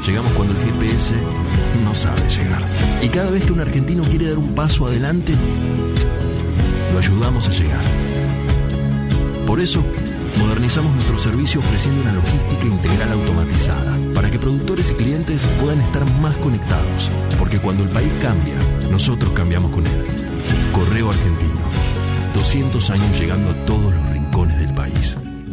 Llegamos cuando el GPS no sabe llegar. Y cada vez que un argentino quiere dar un paso adelante, lo ayudamos a llegar. Por eso, modernizamos nuestro servicio ofreciendo una logística integral automatizada para que productores y clientes puedan estar más conectados. Porque cuando el país cambia, nosotros cambiamos con él. Correo Argentino. 200 años llegando a todos los rincones del país.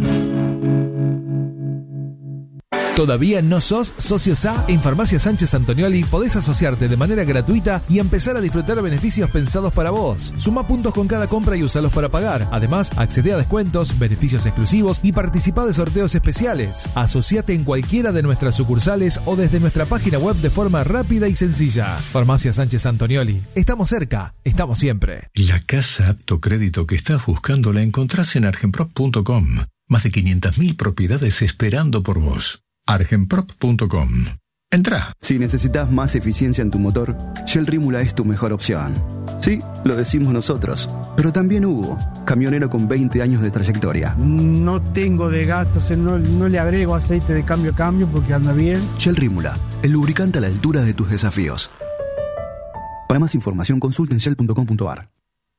¿Todavía no sos socio SA? En Farmacia Sánchez Antonioli podés asociarte de manera gratuita y empezar a disfrutar beneficios pensados para vos. Sumá puntos con cada compra y usalos para pagar. Además, accedé a descuentos, beneficios exclusivos y participá de sorteos especiales. Asociate en cualquiera de nuestras sucursales o desde nuestra página web de forma rápida y sencilla. Farmacia Sánchez Antonioli. Estamos cerca, estamos siempre. La casa apto crédito que estás buscando la encontrás en argenprop.com. Más de 500.000 propiedades esperando por vos. argenprop.com. Entrá. Si necesitas más eficiencia en tu motor, Shell Rímula es tu mejor opción. Sí, lo decimos nosotros, pero también Hugo, camionero con 20 años de trayectoria. No tengo de gasto, no le agrego aceite de cambio a cambio porque anda bien. Shell Rímula, el lubricante a la altura de tus desafíos. Para más información, consulta en shell.com.ar.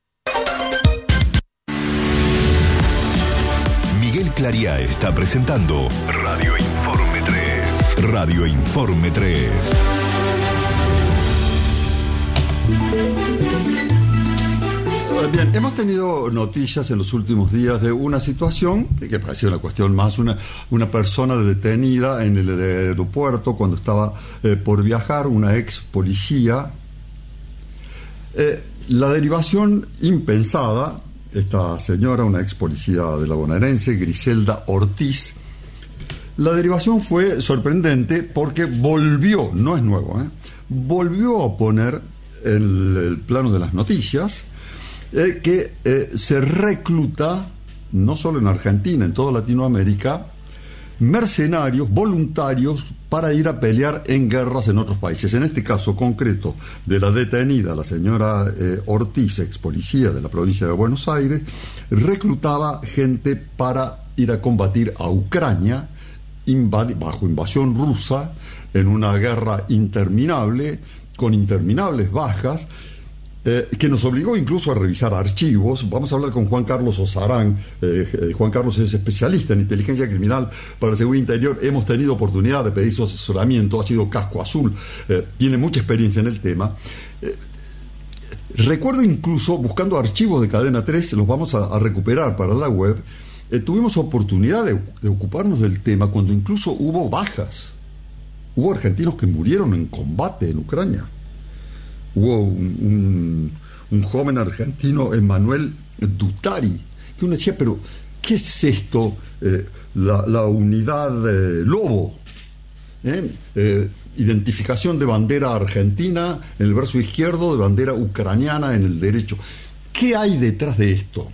Miguel Clariá está presentando Radio Informe 3. Radio Informe 3. Bien, hemos tenido noticias en los últimos días de una situación que parecía una cuestión más, una persona detenida en el aeropuerto cuando estaba por viajar, una ex policía. La derivación impensada, esta señora, una ex policía de la bonaerense, Griselda Ortiz, la derivación fue sorprendente porque volvió, no es nuevo, volvió a poner en el plano de las noticias que se recluta, no solo en Argentina, en toda Latinoamérica, mercenarios, voluntarios para ir a pelear en guerras en otros países. En este caso concreto de la detenida, la señora Ortiz, ex policía de la provincia de Buenos Aires, reclutaba gente para ir a combatir a Ucrania bajo invasión rusa en una guerra interminable, con interminables bajas, que nos obligó incluso a revisar archivos. Vamos a hablar con Juan Carlos Osarán. Juan Carlos es especialista en inteligencia criminal para la seguridad interior. Hemos tenido oportunidad de pedir su asesoramiento, ha sido casco azul, tiene mucha experiencia en el tema. Recuerdo incluso, buscando archivos de Cadena 3, los vamos a recuperar para la web, tuvimos oportunidad de ocuparnos del tema cuando incluso hubo bajas. Hubo argentinos que murieron en combate en Ucrania. Hubo un joven argentino, Emanuel Dutari, que uno decía, pero ¿qué es esto? La unidad Lobo, identificación de bandera argentina en el verso izquierdo, de bandera ucraniana en el derecho. ¿Qué hay detrás de esto?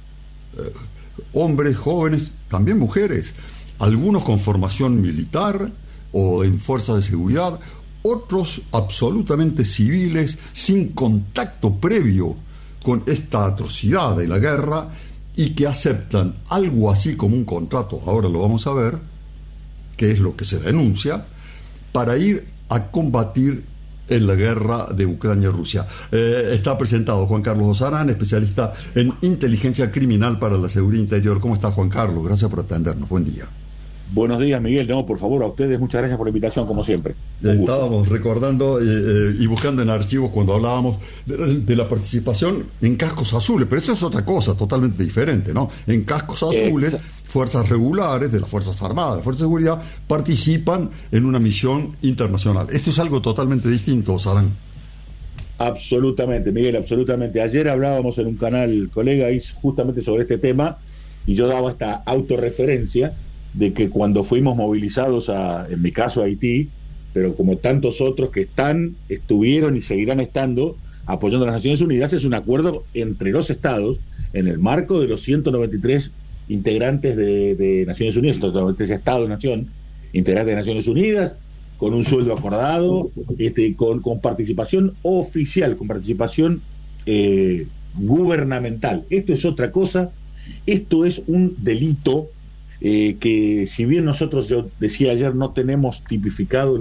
Hombres, jóvenes, también mujeres, algunos con formación militar o en fuerzas de seguridad, otros absolutamente civiles, sin contacto previo con esta atrocidad de la guerra, y que aceptan algo así como un contrato, ahora lo vamos a ver, que es lo que se denuncia, para ir a combatir en la guerra de Ucrania-Rusia. Está presentado Juan Carlos Osarán, especialista en inteligencia criminal para la seguridad interior. ¿Cómo está, Juan Carlos? Gracias por atendernos. Buen día. Buenos días, Miguel. No, por favor, a ustedes muchas gracias por la invitación, como siempre. Estábamos recordando y buscando en archivos cuando hablábamos de la participación en cascos azules, pero esto es otra cosa totalmente diferente, ¿no? En cascos azules, fuerzas regulares de las Fuerzas Armadas, de Fuerzas de Seguridad, participan en una misión internacional. Esto es algo totalmente distinto, Sarán. Absolutamente, Miguel, absolutamente. Ayer hablábamos en un canal, colega, justamente sobre este tema, y yo daba esta autorreferencia de que cuando fuimos movilizados en mi caso a Haití, pero como tantos otros que estuvieron y seguirán estando apoyando a las Naciones Unidas, es un acuerdo entre los estados en el marco de los 193 integrantes de Naciones Unidas, 193 estados-nación integrantes de Naciones Unidas, con un sueldo acordado, con participación oficial, con participación gubernamental. Esto es otra cosa, esto es un delito que si bien nosotros, yo decía ayer, no tenemos tipificado